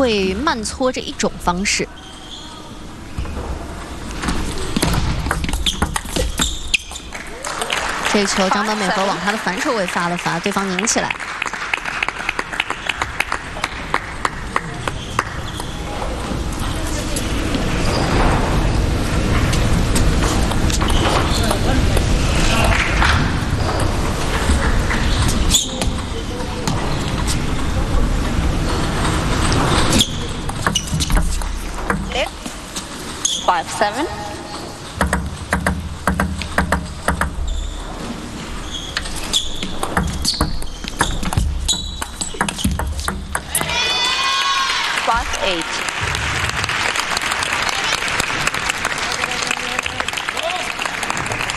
会慢搓这一种方式。这球张本美和往他的反手位发了发，对方拧起来。 5-7.